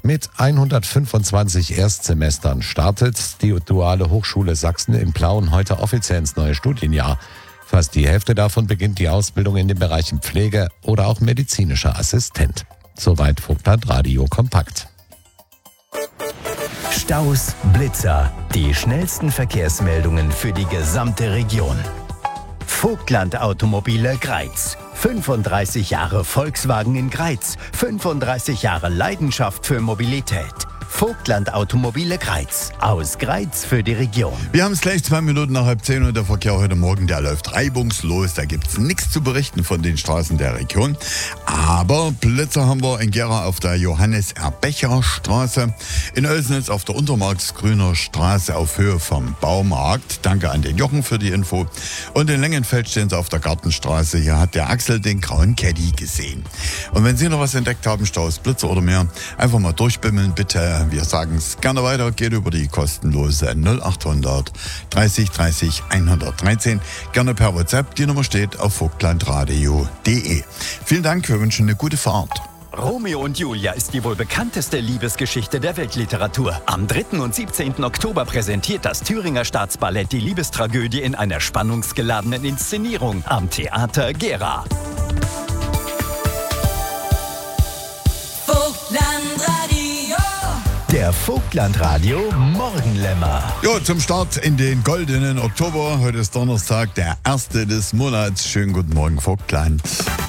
Mit 125 Erstsemestern startet die Duale Hochschule Sachsen in Plauen heute offiziell ins neue Studienjahr. Fast die Hälfte davon beginnt die Ausbildung in den Bereichen Pflege oder auch medizinischer Assistent. Soweit Vogtland Radio Kompakt. Staus, Blitzer, die schnellsten Verkehrsmeldungen für die gesamte Region. Vogtland Automobile Greiz. 35 Jahre Volkswagen in Greiz. 35 Jahre Leidenschaft für Mobilität. Vogtland Automobile Greiz. Aus Greiz für die Region. Wir haben es gleich 2 Minuten nach 9:30 und der Verkehr heute Morgen, der läuft reibungslos. Da gibt es nichts zu berichten von den Straßen der Region. Aber Blitzer haben wir in Gera auf der Johannes-Erbecher-Straße, in Oelsnitz auf der Untermarksgrüner Straße auf Höhe vom Baumarkt. Danke an den Jochen für die Info. Und in Lengenfeld stehen sie auf der Gartenstraße. Hier hat der Axel den grauen Caddy gesehen. Und wenn Sie noch was entdeckt haben, Staus, Blitzer oder mehr, einfach mal durchbimmeln, bitte. Wir sagen es gerne weiter, geht über die kostenlose 0800 30 30 113. Gerne per WhatsApp, die Nummer steht auf vogtlandradio.de. Vielen Dank, wir wünschen eine gute Fahrt. Romeo und Julia ist die wohl bekannteste Liebesgeschichte der Weltliteratur. Am 3. und 17. Oktober präsentiert das Thüringer Staatsballett die Liebestragödie in einer spannungsgeladenen Inszenierung am Theater Gera. Der Vogtlandradio Morgenlämmer. Ja, zum Start in den goldenen Oktober. Heute ist Donnerstag, der 1. des Monats. Schönen guten Morgen, Vogtland.